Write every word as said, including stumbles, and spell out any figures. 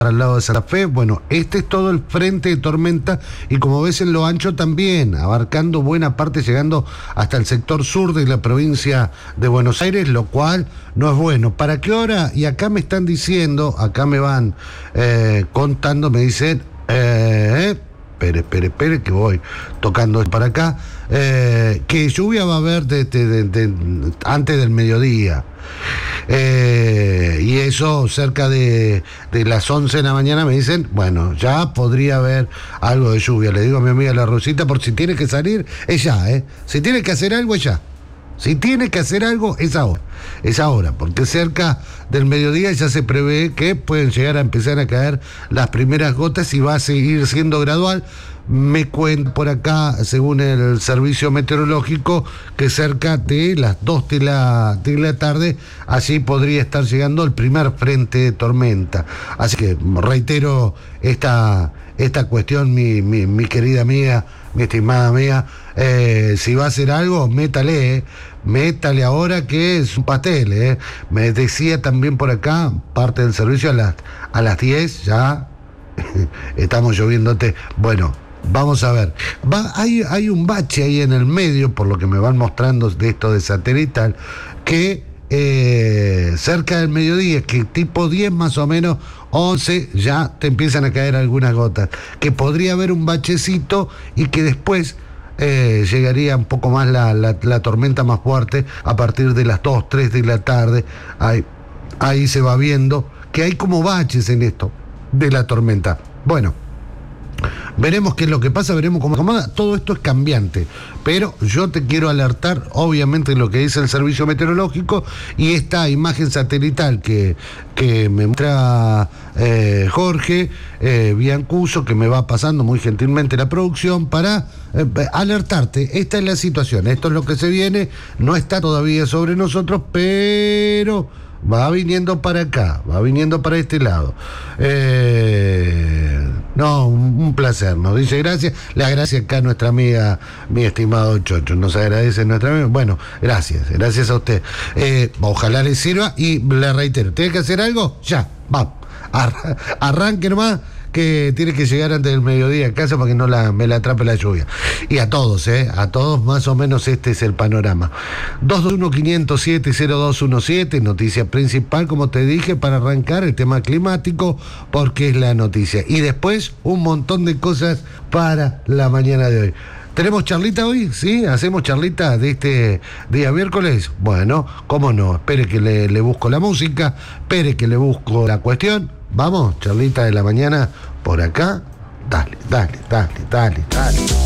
al lado de Santa Fe. Bueno, este es todo el frente de tormenta y como ves en lo ancho también, abarcando buena parte, llegando hasta el sector sur de la provincia de Buenos Aires, lo cual no es bueno. ¿Para qué hora? Y acá me están diciendo, acá me van eh, contando, me dicen, eh, espere, espere, espere, que voy tocando para acá, eh, que lluvia va a haber de, de, de, de, antes del mediodía. Eh, y eso cerca de, de las once de la mañana me dicen, bueno, ya podría haber algo de lluvia. Le digo a mi amiga la Rosita, por si tiene que salir, es ya, ¿eh? Si tiene que hacer algo, es ya. Si tiene que hacer algo, es ahora. Es ahora, porque cerca del mediodía ya se prevé que pueden llegar a empezar a caer las primeras gotas y va a seguir siendo gradual. Me cuento por acá, según el servicio meteorológico, que cerca de las dos de la, de la tarde, allí podría estar llegando el primer frente de tormenta. Así que reitero esta, esta cuestión, mi, mi, mi querida amiga, mi estimada amiga, eh, si va a hacer algo, métale, eh, métale ahora que es un pastel. Eh. Me decía también por acá, parte del servicio a las, a las diez, ya estamos lloviéndote. Bueno, vamos a ver, Va, hay, hay un bache ahí en el medio, por lo que me van mostrando de esto de satelital, que eh, cerca del mediodía, que tipo diez más o menos, once, ya te empiezan a caer algunas gotas, que podría haber un bachecito y que después eh, llegaría un poco más la, la, la tormenta más fuerte a partir de las dos, tres de la tarde. Ahí, ahí se va viendo que hay como baches en esto de la tormenta. Bueno, veremos qué es lo que pasa, veremos cómo acomoda. Todo esto es cambiante, pero yo te quiero alertar, obviamente, lo que dice el servicio meteorológico y esta imagen satelital que, que me muestra eh, Jorge eh, Biancuso, que me va pasando muy gentilmente la producción para eh, alertarte. Esta es la situación, esto es lo que se viene, no está todavía sobre nosotros, pero va viniendo para acá, va viniendo para este lado. Eh, no, un, un placer, nos dice gracias. Le agradece acá a nuestra amiga, mi estimado Chocho, nos agradece nuestra amiga. Bueno, gracias, gracias a usted. Eh, ojalá le sirva y le reitero, ¿tiene que hacer algo? Ya, vamos, Ar- arranque nomás, que tiene que llegar antes del mediodía a casa para que no la, me la atrape la lluvia. Y a todos, ¿eh? A todos más o menos este es el panorama. dos dos uno, cinco cero siete, cero dos uno siete, noticia principal, como te dije, para arrancar el tema climático, porque es la noticia. Y después un montón de cosas para la mañana de hoy. ¿Tenemos charlita hoy? ¿Sí? ¿Hacemos charlita de este día miércoles? Bueno, cómo no. Espere que le, le busco la música, espere que le busco la cuestión. Vamos, charlita de la mañana por acá. Dale, dale, dale, dale, dale.